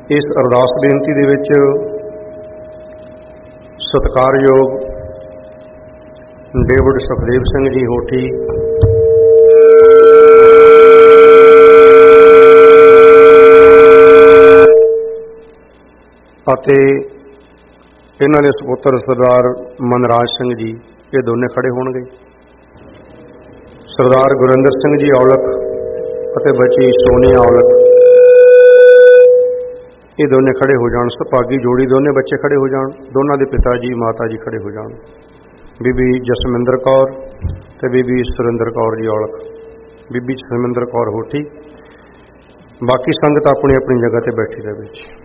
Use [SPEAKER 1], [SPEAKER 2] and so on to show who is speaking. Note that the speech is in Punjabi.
[SPEAKER 1] इस अरदास बेनती दे विच सत्कारयोग डेविड सुखदेव सिंह जी होठी ਅਤੇ ਇਹਨਾਂ ਦੇ ਸੁਪੁੱਤਰ ਸਰਦਾਰ ਮਨਰਾਜ ਸਿੰਘ ਜੀ ਇਹ ਦੋਨੇ ਖੜੇ ਹੋਣਗੇ। ਸਰਦਾਰ ਗੁਰਿੰਦਰ ਸਿੰਘ ਜੀ ਔਲਖ ਅਤੇ ਬੱਚੀ ਸੋਨੀ ਔਲਖ ਇਹ ਦੋਨੇ ਖੜੇ ਹੋ ਜਾਣ। ਸੁਭਾਗੀ ਜੋੜੀ ਦੋਨੇ ਬੱਚੇ ਖੜੇ ਹੋ ਜਾਣ। ਦੋਨਾਂ ਦੇ ਪਿਤਾ ਜੀ ਮਾਤਾ ਜੀ ਖੜੇ ਹੋ ਜਾਣ। ਬੀਬੀ ਜਸਮਿੰਦਰ ਕੌਰ ਤੇ ਬੀਬੀ ਸੁਰਿੰਦਰ ਕੌਰ ਜੀ ਔਲਖ, ਬੀਬੀ ਜਸਮਿੰਦਰ ਕੌਰ ਹੋਠੀ। ਬਾਕੀ ਸੰਗਤ ਆਪਣੀ ਆਪਣੀ ਜਗ੍ਹਾ ਤੇ ਬੈਠੀ ਰਹੇ।